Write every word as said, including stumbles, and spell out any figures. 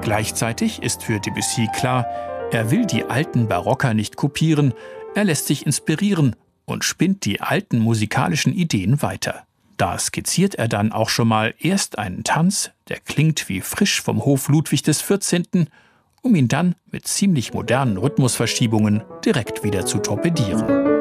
Gleichzeitig ist für Debussy klar, er will die alten Barocker nicht kopieren, er lässt sich inspirieren und spinnt die alten musikalischen Ideen weiter. Da skizziert er dann auch schon mal erst einen Tanz, der klingt wie frisch vom Hof Ludwig des Vierzehnten, um ihn dann mit ziemlich modernen Rhythmusverschiebungen direkt wieder zu torpedieren.